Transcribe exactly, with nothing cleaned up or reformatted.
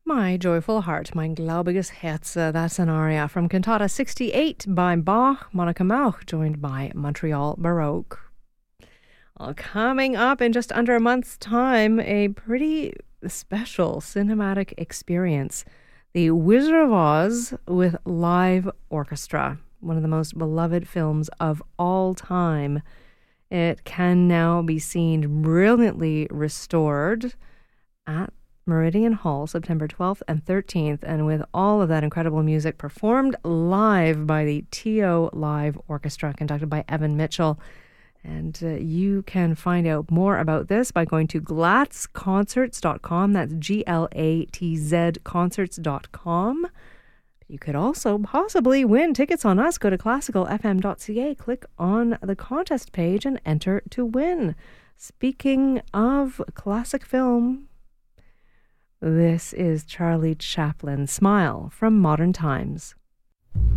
My Joyful Heart, Mein glaubiges Herz. Uh, that's an aria from Cantata sixty-eight by Bach, Monica Mauch, joined by Montreal Baroque. Well, coming up in just under a month's time, a pretty special cinematic experience. The Wizard of Oz with live orchestra, one of the most beloved films of all time. It can now be seen brilliantly restored at Meridian Hall, September twelfth and thirteenth, and with all of that incredible music performed live by the T O Live Orchestra, conducted by Evan Mitchell. And uh, you can find out more about this by going to glatz concerts dot com. That's G L A T Z concerts dot com. You could also possibly win tickets on us. Go to classical f m dot c a, click on the contest page, and enter to win. Speaking of classic film, this is Charlie Chaplin's Smile from Modern Times.